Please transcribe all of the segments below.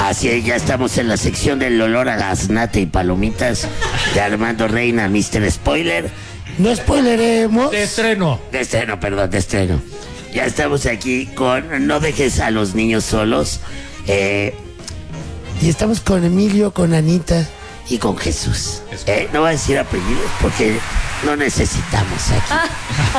Así es, ya estamos en la sección del olor a gaznate y palomitas de Armando Reina, Mr. Spoiler. No spoileremos. De estreno. De estreno. Ya estamos aquí con No dejes a los niños solos. Y estamos con Emilio, con Anita y con Jesús. No voy a decir apellidos porque no necesitamos aquí.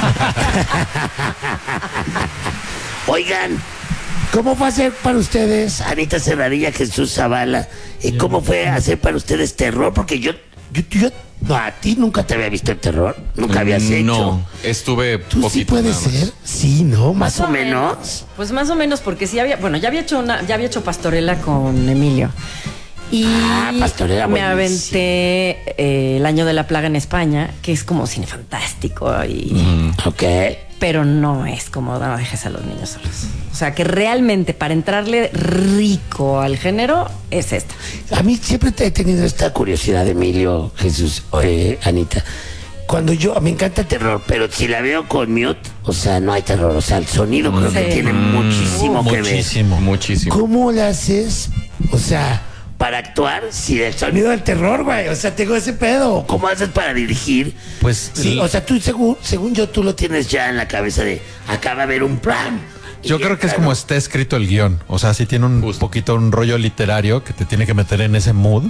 Oigan, ¿cómo fue hacer para ustedes, Anita Serradilla, Jesús Zavala? ¿Cómo fue hacer para ustedes terror? Porque yo no, a ti nunca te había visto el terror. Nunca habías hecho. No, estuve ¿Tú poquito. sí puede nada más. ser? Sí, ¿no? Más o menos. Pues más o menos, porque sí había, bueno, ya había hecho Pastorela con Emilio. Y Pastorela, me buenísimo. aventé El Año de la Plaga en España, que es como cine fantástico Ok. pero no es como No dejes a los niños solos. O sea, que realmente para entrarle rico al género es esta. A mí siempre he tenido esta curiosidad, Emilio, Jesús, Anita. Cuando me encanta el terror, pero si la veo con mute, o sea, no hay terror. O sea, el sonido creo que Sí. tiene muchísimo que ver. Muchísimo. ¿Cómo le haces? O sea, para actuar sin el sonido del terror, güey. O sea, tengo ese pedo. ¿Cómo haces para dirigir? Pues Sí, o sea, tú según yo, tú lo tienes ya en la cabeza de acá va a haber un plan. yo creo que es como está escrito el guión. O sea, sí tiene un poquito un rollo literario que te tiene que meter en ese mood.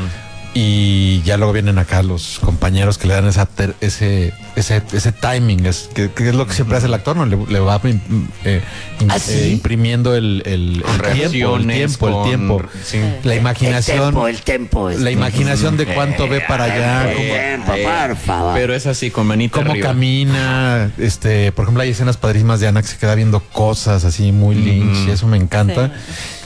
Y ya luego vienen acá los compañeros que le dan ese timing, que es lo que siempre hace el actor, ¿no? Le va ¿sí? imprimiendo el tiempo, Sí. la imaginación, El tempo. la imaginación de cuánto ve para allá, Tiempo, por favor. Pero es así, con manita cómo arriba. camina, por ejemplo, hay escenas padrísimas de Ana que se queda viendo cosas así muy Lynch, y eso me encanta. Sí.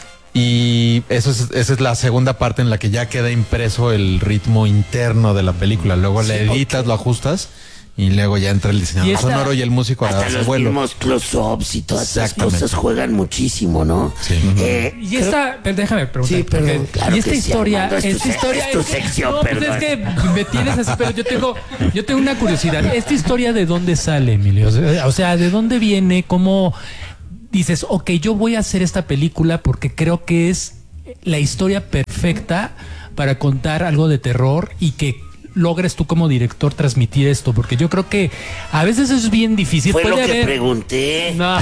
Y esa es la segunda parte en la que ya queda impreso el ritmo interno de la película. Luego le editas, lo ajustas y luego ya entra el diseñador Y esta- sonoro y el músico a Hasta dar su los vuelo. mismos close-ups y todas esas Exactamente. cosas juegan muchísimo, ¿no? Sí. Y esta, pero déjame preguntar. Sí, perdón, porque- claro y esta que sí, historia, Armando, es tu sección, no, pues perdón. es que me tienes así, pero yo tengo una curiosidad. ¿Esta historia de dónde sale, Emilio? O sea, ¿de dónde viene? ¿Cómo dices, ok, yo voy a hacer esta película porque creo que es la historia perfecta para contar algo de terror y que logres tú como director transmitir esto? Porque yo creo que a veces es bien difícil. Fue lo Puede que haber- pregunté. No.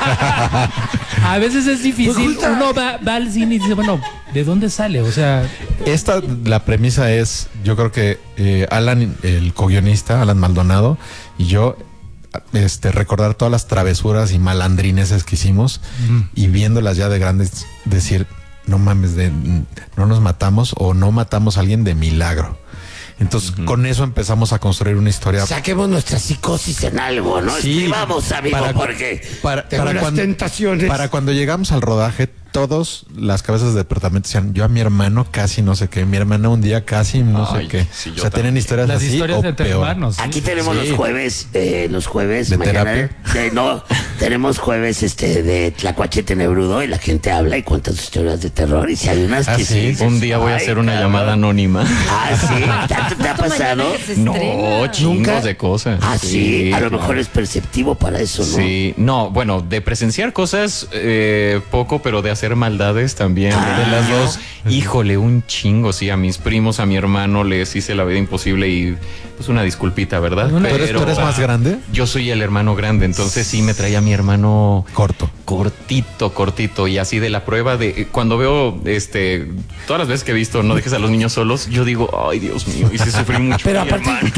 A veces es difícil. Uno va al cine y dice, bueno, ¿de dónde sale? O sea, La premisa es, yo creo que Alan, el co-guionista, Alan Maldonado, y yo, recordar todas las travesuras y malandrineses que hicimos y viéndolas ya de grandes, decir, no mames, no nos matamos o no matamos a alguien de milagro. Entonces, con eso empezamos a construir una historia. Saquemos nuestra psicosis en algo, ¿no? Sí, Escribamos, amigo, porque tengo unas cuando, tentaciones. para cuando llegamos al rodaje, todos las cabezas de departamento decían, yo a mi hermano casi no sé qué, mi hermana un día casi no Ay, sé qué. sí, yo o sea, tienen historias las así historias o de peor. hermanos. Aquí tenemos Sí. los jueves ¿De mañana terapia? no, tenemos jueves de Tlacuache Tenebrudo y la gente habla y cuenta sus historias de terror y si hay unas Ah, que sí. dices, Un día voy a "Ay, hacer una cabrón". llamada anónima. Ah, sí, ¿Tanto te ha Justo mañana pasado? que se estrena. No, chingos de cosas. Ah, sí, a lo claro. mejor es perceptivo para eso, ¿no? Sí, no, bueno, de presenciar cosas poco, pero de hacer maldades también. De las dos, híjole, un chingo, sí, a mis primos, a mi hermano les hice la vida imposible y pues una disculpita, ¿verdad? ¿Tú ¿Tú eres más grande? Yo soy el hermano grande, entonces sí me traía a mi hermano Corto. cortito y así de la prueba de cuando veo todas las veces que he visto No dejes a los niños solos, yo digo, ay, Dios mío, y sí sufrí mucho. Pero mi aparte hermano.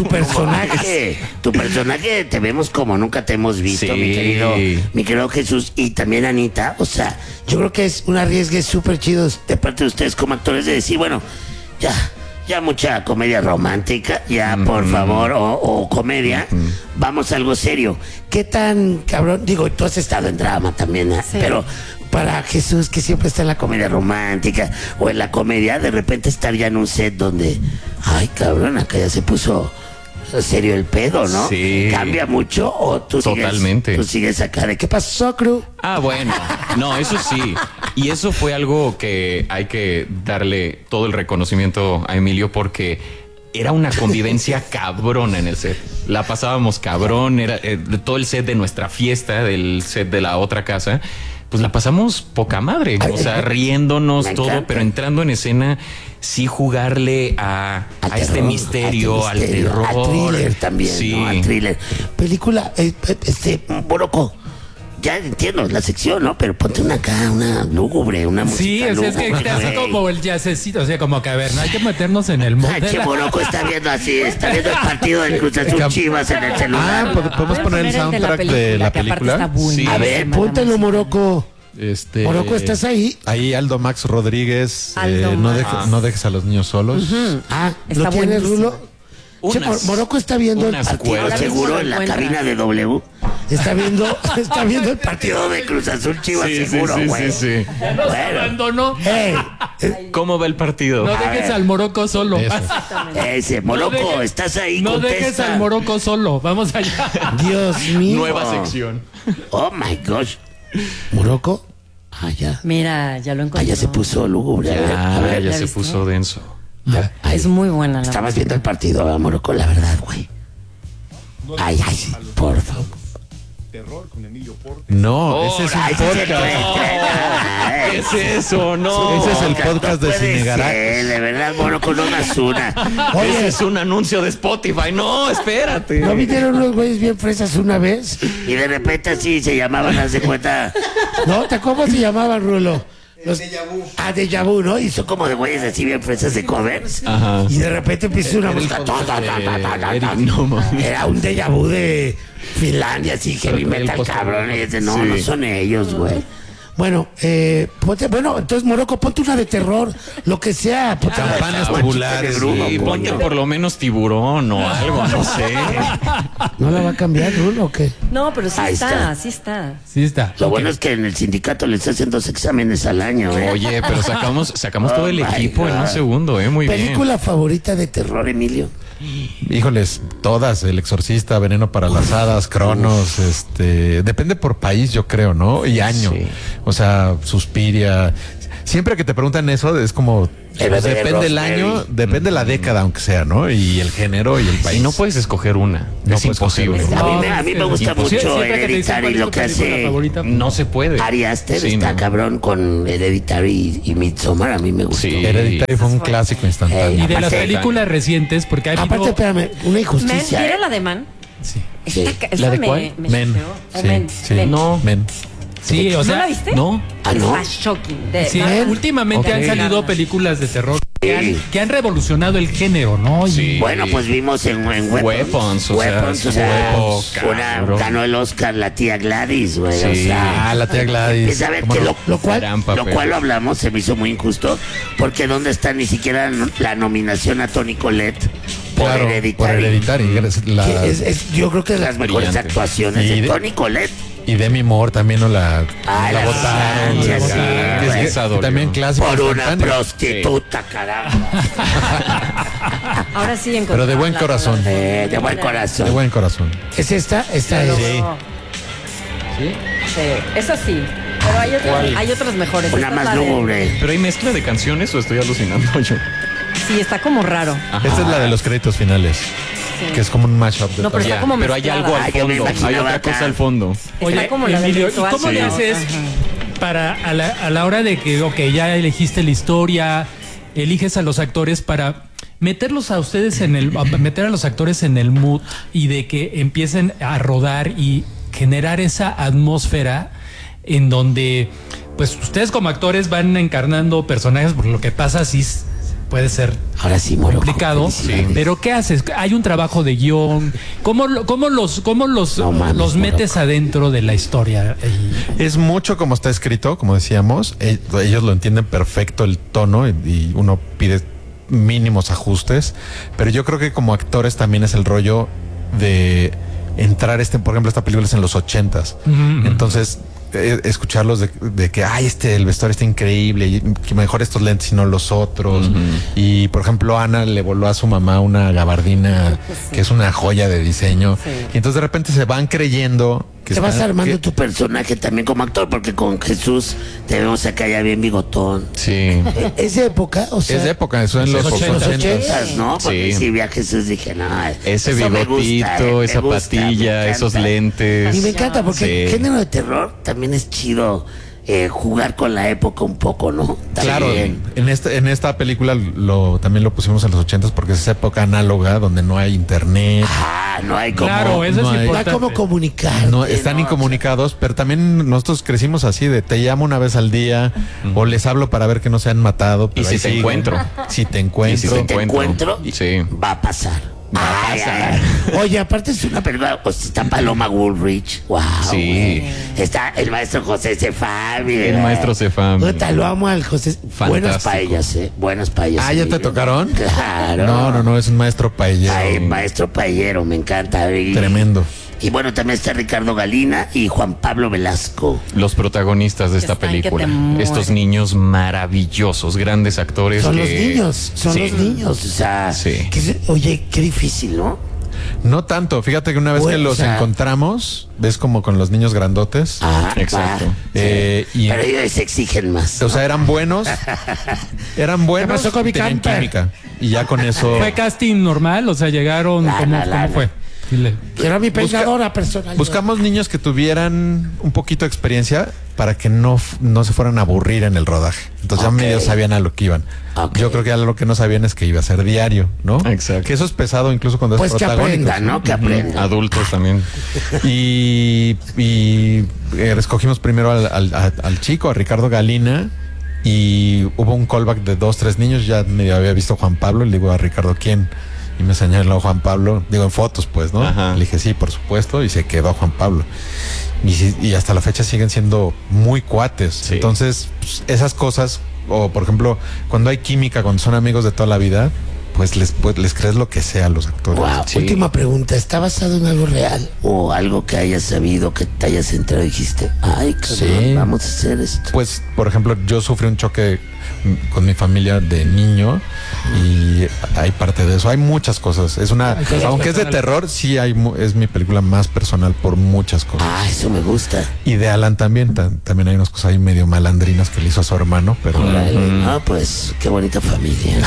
tu personaje te vemos como nunca te hemos visto, Sí. mi querido Jesús, y también Anita. O sea, yo creo que es un arriesgue súper chido de parte de ustedes como actores de decir, bueno, ya mucha comedia romántica, ya por favor, o comedia, vamos a algo serio. ¿Qué tan cabrón? Digo, tú has estado en drama también, Sí. pero para Jesús, que siempre está en la comedia romántica o en la comedia, de repente estar ya en un set donde, ay cabrón, acá ya se puso serio el pedo, ¿no? Sí. ¿Cambia mucho o tú Totalmente. sigues acá de qué pasó, crew? Ah, bueno, no, eso sí. Y eso fue algo que hay que darle todo el reconocimiento a Emilio porque era una convivencia cabrona en el set. La pasábamos cabrón, era todo el set de nuestra fiesta, del set de la otra casa. pues la pasamos poca madre. O sea, riéndonos Me todo, encanta. pero entrando en escena, sí jugarle a este terror, misterio, al misterio, terror. al thriller también, Sí. ¿no? Al thriller. Película, Boroco. Ya entiendo la sección, ¿no? Pero ponte una acá, una lúgubre, una música Sí, o sea, es que lúgubre, te hace güey. como el jazzecito, o sea, como que a ver, no hay que meternos en el mood Ay, de che, la- Boroco está viendo así, está viendo el partido del Cruz Azul Chivas en el celular. podemos poner el soundtrack de la que aparte película. está buenísima A ver, la póntelo, música. Moroco. Moroco, ¿estás ahí? Ahí Aldo Max Rodríguez, Aldo no, Max. no dejes a los niños solos. Ah, Está ¿lo tienes, buenísimo. Rulo? Che, Moroco está viendo el unas partido cuerdas. seguro en la Encuentra. cabina de W. Está viendo el partido de Cruz Azul Chivas Sí, sí, seguro, sí, güey. sí, sí. Ya nos abandonó. ¿Cómo va el partido? No dejes al Moroco solo. Eso. Ese, Moroco, No dejes- estás ahí, No contesta. dejes al Moroco solo. Vamos allá. Dios mío. Nueva sección. Oh my gosh. ¿Moroco? Ah, ya. Mira, ya lo Ah, encontré. ya se puso lúgubre. A ver, Ya ¿ya se viste? puso denso. Ay, Es muy buena la estabas viendo el partido, ¿verdad, Moroco? La verdad, güey. Ay, ay, sí, por favor. No, ese es un Ay, sí se puede podcast. creer. ¿Qué es eso? No. Ese es el podcast de No puede Cinegarax. ser, de verdad, Moroco, no das una. Ese Oye, es un anuncio de Spotify. No, espérate. ¿no vinieron unos güeyes bien fresas una vez? Y de repente así se llamaban, haz de cuenta. ¿No? ¿Cómo se llamaban, Rulo? Los Déjà vu, ¿no? Y son como de güeyes así bien fresas de covers. Ajá. Y de repente empieza una Era el música. podcast de Eric, no, mames. Era un déjà vu de Finlandia, así heavy El metal, post- cabrón. Y dice, no, Sí. no son ellos, güey. Bueno, bueno, entonces, Moroco, ponte una de terror, lo que sea. Ponte una de Campanas Juanchita tubulares, de Bruno, Sí, ponte coño. por lo menos tiburón o algo, no sé. ¿No la va a cambiar, Bruno, o qué? No, pero sí Ahí está, está. sí está. Sí está. Lo Ok. bueno es que en el sindicato les hacen 2 exámenes al año, ¿eh? Oye, pero sacamos todo el Oh, my equipo en un God. segundo, muy bien. ¿Película favorita de terror, Emilio? Híjoles, todas, El Exorcista, Veneno para las Hadas, Cronos, depende por país, yo creo, ¿no? Y año. Sí. O sea, Suspiria. Siempre que te preguntan eso, es como El bebé de depende del Rosemary. año, depende la década, aunque sea, ¿no? Y el género y el país. Y no puedes escoger una. No es puedes imposible. escoger A mí me gusta Imposible. mucho Siempre que te dicen Hereditary, cuál es lo tu que película hace favorita. No se puede. Ari Aster, Sí, está no. cabrón con Hereditary y Midsommar, a mí me gustó. Sí. Hereditary fue un clásico instantáneo. Y de las Aparte- películas recientes, porque hay Aparte, espérame, una Men, injusticia. ¿vieron ¿eh? la de Man? Sí. Sí. ¿La de cuál? Me Men. choqueó. O Sí, Men. sí. Men. No. Men. Sí, o sea. ¿No la viste? No. Ah, ¿no? Está shocking. De- Sí, Men. últimamente Ok. han salido películas de terror Sí. que han revolucionado el género, ¿no? Y- Sí. Bueno, pues vimos en Weapons, o sea, Weapons, una, cabrón. ganó el Oscar la tía Gladys, güey. O Sí. sea, La tía Gladys. es a ver ¿Cómo que no? lo cual, Gran papel. lo cual lo hablamos, se me hizo muy injusto, porque ¿dónde está ni siquiera la nominación a Toni Collette por Claro, Hereditary? por Hereditary. Yo creo que es de las mejores Brillante. actuaciones Y de de- Toni Collette. Y Demi Moore también no la La votaron. Sánchez, la sí, votaron. güey. Que Esa dolió. también clásico. Por una instantáneo. prostituta, caramba. Ahora sí encontré. Pero de buen corazón. De buen De corazón. buen corazón. ¿Es esta? Esta es. Sí. Sí, esa sí. Pero hay otras mejores. Una Esta es más la de- lúgubre. ¿Pero hay mezcla de canciones o estoy alucinando yo? Sí, está como raro. Ajá. Esta es la de los créditos finales. Sí. Que es como un mashup de No, pero todo. está como pero hay mezclada. algo al Ah, yo me fondo. Hay imaginaba otra acá. cosa al fondo. Está como la del Emilio, ¿y ritual. cómo le Sí. haces Ajá. para a la hora de que, ok, ya elegiste la historia, eliges a los actores para meterlos a ustedes meter a los actores en el mood y de que empiecen a rodar y generar esa atmósfera en donde, pues, ustedes como actores van encarnando personajes, por lo que pasa sí puede ser Ahora sí, Moroco. complicado, felicidades. pero ¿qué haces? Hay un trabajo de guión. ¿Cómo No mames, los metes Moroco. adentro de la historia? Es mucho como está escrito, como decíamos. Ellos lo entienden perfecto el tono y uno pide mínimos ajustes. Pero yo creo que como actores también es el rollo de entrar por ejemplo, esta película es en los 80s. Ujú. Entonces, escucharlos de que el vestuario está increíble y que mejor estos lentes y no los otros. Y por ejemplo, Ana le voló a su mamá una gabardina que es una joya de diseño. Sí. Y entonces de repente se van creyendo que Te vas está- armando que- tu personaje también como actor, porque con Jesús te vemos acá ya bien bigotón. Sí. ¿Es de época? O sea, es de época, eso en los los 80s. 80s. ¿no? Porque Sí. si vi a Jesús dije, no, Ese eso me gusta, bigotito, me esa gusta, patilla, me esos encanta. lentes. Y me encanta porque el Sí. género de terror también es chido. jugar con la época un poco, ¿no? Claro, También. en esta película también lo pusimos en los 80s porque es esa época análoga donde no hay internet. Ah, no hay como... Claro, eso no es hay- no hay importante. como comunicar. No, están incomunicados, pero también nosotros crecimos así de te llamo una vez al día o les hablo para ver que no se han matado. Pero Y si ahí te siguen. encuentro. Si te Y encuentro. si Si te encuentro, Sí. va a pasar. Va a pasar. Oye, aparte es una película, pues está Paloma Woolrich, wow. Sí. güey. Está el maestro José Cefami. El maestro Cefami. Puta, lo amo al José. Buenas Fantástico. paellas, buenas paellas. Ah, ¿ya te Emilio. tocaron? Claro. No, es un maestro paellero. Ay, maestro paellero, me encanta. Tremendo. Y bueno, también está Ricardo Galina y Juan Pablo Velasco. Los protagonistas de esta Están que te película. mueres. Estos niños maravillosos, grandes actores. Son que- los niños, son Sí. los niños. O sea, Sí. oye, qué difícil, ¿no? No tanto. Fíjate que una vez Bueno, que los o sea- encontramos, ves como con los niños grandotes. Ah, Exacto. va. Y Pero ellos se exigen más. o sea, eran buenos. Eran buenos. pasó con mi tenían camper? química. Y ya con eso. ¿Fue casting normal? O sea, llegaron. Lana, ¿Cómo lana. fue? Dile. Quiero mi peinadora personal. Buscamos niños que tuvieran un poquito de experiencia para que no se fueran a aburrir en el rodaje. Entonces Ok. ya medio sabían a lo que iban. Ok. Yo creo que ya lo que no sabían es que iba a ser diario, ¿no? Exacto. Que eso es pesado incluso cuando Pues es que protagónico. aprendan, ¿no? Que aprendan. Adultos también. Y escogimos primero al chico, a Ricardo Galina, y hubo un callback de 2-3 niños. Ya medio había visto a Juan Pablo, y le digo a Ricardo, ¿quién? Y me señaló Juan Pablo, digo en fotos pues, ¿no? Ajá. Le dije sí, por supuesto, y se quedó Juan Pablo. Y hasta la fecha siguen siendo muy cuates. Sí. Entonces, pues, esas cosas, o por ejemplo, cuando hay química, cuando son amigos de toda la vida, pues les crees lo que sea a los actores. Wow. Sí. Última pregunta, ¿está basado en algo real? ¿O algo que hayas sabido, que te hayas enterado y dijiste, ay, cabrón, Sí. vamos a hacer esto? Pues, por ejemplo, yo sufrí un choque con mi familia de niño y hay parte de eso. Hay muchas cosas. Es una, cosas aunque es de personales. terror, sí es mi película más personal por muchas cosas. Ah, eso me gusta. Y de Alan también, también hay unas cosas ahí medio malandrinas que le hizo a su hermano, pero Órale. Ah, pues, qué bonita familia.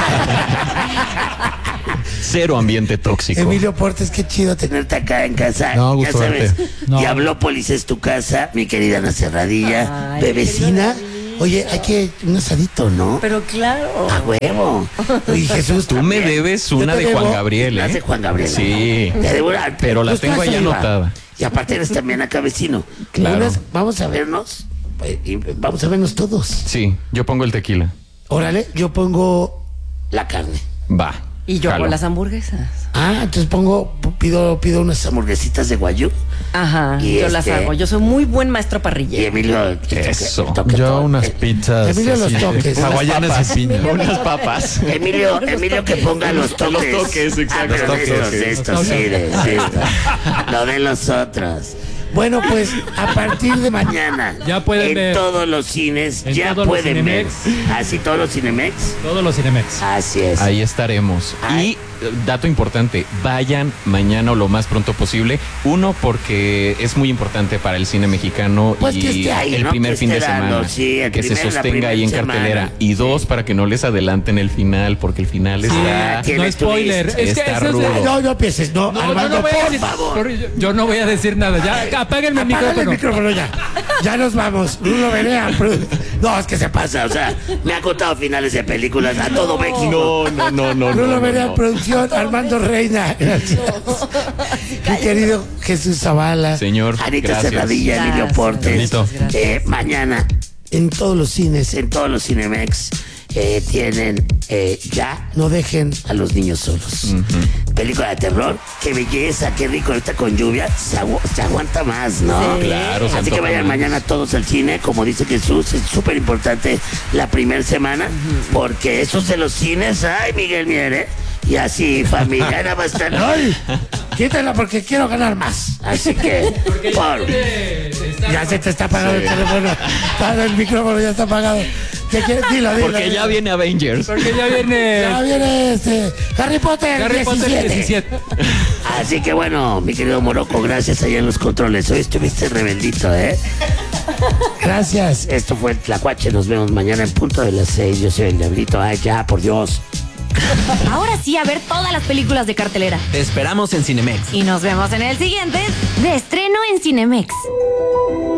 Cero ambiente tóxico. Emilio Portes, qué chido tenerte acá en casa. No, ya gusto sabes, verte. No. Diablópolis es tu casa, mi querida Ana Serradilla, Ay, bebecina. querido Oye, hay que un asadito, ¿no? Pero claro. A huevo. Oye, Jesús. Tú me también. debes Yo una te de Juan debo Gabriel, ¿eh? las de Juan Gabriel. Sí. Te debo una- Pero la Pues tengo estás ahí arriba. anotada. Y aparte eres también acá vecino. Claro. Vamos a vernos. Y vamos a vernos todos. Sí, yo pongo el tequila. Órale, yo pongo la carne. Va. Y yo jalo. con las hamburguesas. Ah, entonces pido unas hamburguesitas de guayú. Ajá. Y Yo las este- hago. Yo soy muy buen maestro Y parrillero. Emilio, Eso. yo unas pizzas Emilio los así, toques. hawaianas y piña. Unas papas. Emilio que ponga los toques. Los toques, exacto. Ah, pero Los toques. de estos, sí, de estos. Lo de los otros. Bueno, pues a partir de mañana Ya pueden en ver. todos los cines, En ya todos los pueden ver. Cinemex. Así todos los Cinemex. Todos los Cinemex. Así es. Ahí estaremos. Ay. Y dato importante, vayan mañana o lo más pronto posible. Uno, porque es muy importante para el cine mexicano Pues y que esté ahí, el ¿no? primer Que fin de esté dando, semana. sí, el que se primer- la sostenga ahí en primera cartelera. semana. Y dos, para que no les adelanten el final, porque el final está... ¿quién No es tu spoiler. list? Es que Está eso es rudo. No empieces, no, No, Armando, yo no voy a por decir, favor. yo no voy a decir nada. Ya, apáguenme el Apaga el micrófono. micrófono ya. Ya nos vamos. Rulo Berea. No, es que se pasa. O sea, me ha contado finales de películas a todo México. no. Rulo Berea, producción. Armando Reina. Gracias. Mi querido Jesús Zavala. Señor, Anita gracias. Serradilla, Emilio Gracias. Portes. Benito. Mañana en todos los cines, en todos los Cinemex. Tienen ya no dejen a los niños solos. Película de terror, qué belleza, qué rico ahorita con lluvia, se aguanta más, ¿no? Sí. Claro, se Así que antoja vayan más. mañana todos al cine, como dice Jesús, es súper importante la primera semana, porque esos de los cines, ay, Miguel Mier, y así familia, nada más están, ay, quítala porque quiero ganar más. Así que, ya se te está apagando el teléfono, para el micrófono ya está apagado. ¿Qué quieres? Dilo. Porque ya viene Avengers. Porque ya viene Ya viene Harry Potter, Harry Potter 17. Así que bueno, mi querido Morocco, gracias allá en los controles. Hoy estuviste rebeldito, ¿eh? Gracias. Esto fue el Tlacuache. Nos vemos mañana en punto de las 6. Yo soy el Diablito. Ay, ya, por Dios. Ahora sí, a ver todas las películas de cartelera. Te esperamos en Cinemex. Y nos vemos en el siguiente de estreno en Cinemex.